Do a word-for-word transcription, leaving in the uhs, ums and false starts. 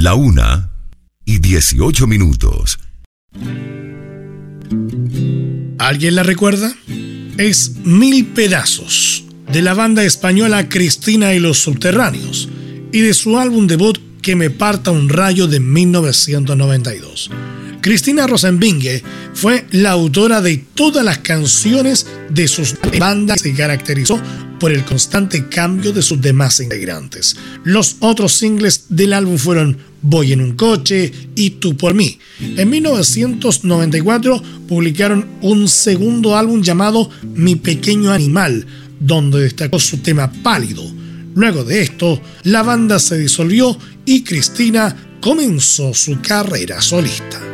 La una y dieciocho minutos. ¿Alguien la recuerda? Es Mil Pedazos, de la banda española Cristina y los Subterráneos, y de su álbum debut Que me parta un rayo de mil novecientos noventa y dos. Cristina Rosenvinge fue la autora de todas las canciones de sus bandas y se caracterizó por el constante cambio de sus demás integrantes. Los otros singles del álbum fueron Voy en un coche y Tú por mí. En mil novecientos noventa y cuatro publicaron un segundo álbum llamado Mi pequeño animal, donde destacó su tema Pálido. Luego de esto, la banda se disolvió y Cristina comenzó su carrera solista.